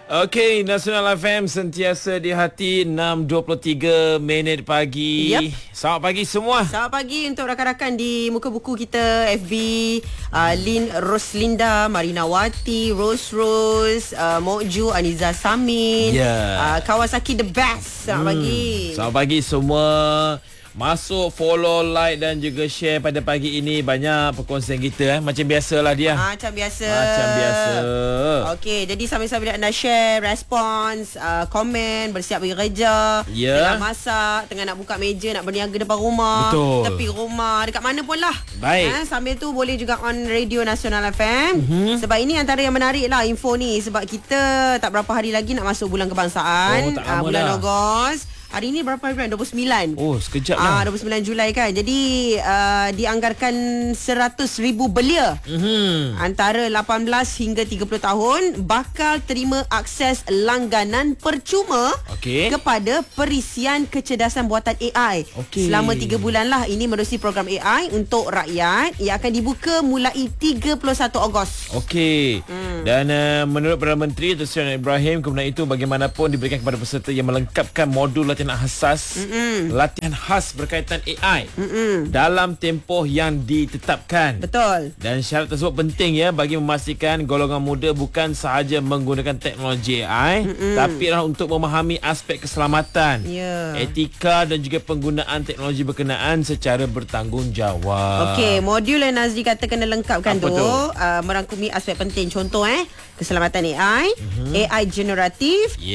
Okey, Nasional FM sentiasa di hati 6.23 minit pagi. Yep. Selamat pagi semua. Selamat pagi untuk rakan-rakan di muka buku kita FB, Lin Roslinda, Marina Wati, Rose, Mokju, Aniza Samin, Kawasaki the best. Selamat pagi. Selamat pagi semua. Masuk, follow, like dan juga share pada pagi ini. Banyak perkongsian kita Macam biasalah dia. Macam biasa. Okey, jadi sambil-sambil anda share, respons, komen, bersiap pergi kerja, tengah masak, tengah nak buka meja, nak berniaga depan rumah, tepi rumah, dekat mana pun lah. Baik. Sambil tu boleh juga on Radio Nasional FM. Sebab ini antara yang menarik lah info ni. Sebab kita tak berapa hari lagi nak masuk bulan kebangsaan. Bulan Ogos. Hari ni berapa bulan? 29. Oh, sekejap lah. 29 Julai kan. Jadi dianggarkan 100,000 belia antara 18 hingga 30 tahun bakal terima akses langganan percuma kepada perisian kecerdasan buatan AI. Selama 3 bulan lah. Ini menerusi program AI untuk rakyat yang akan dibuka mulai 31 Ogos. Dan menurut Perdana Menteri Dr. Seri Ibrahim, kemudian itu bagaimanapun diberikan kepada peserta yang melengkapkan modul latihan latihan khas berkaitan AI dalam tempoh yang ditetapkan. Betul. Dan syarat tersebut penting ya bagi memastikan golongan muda bukan sahaja menggunakan teknologi AI tapi adalah untuk memahami aspek keselamatan, etika dan juga penggunaan teknologi berkenaan secara bertanggungjawab. Modul yang Nazri kata kena lengkapkan tu merangkumi aspek penting. Contoh keselamatan AI, AI generatif,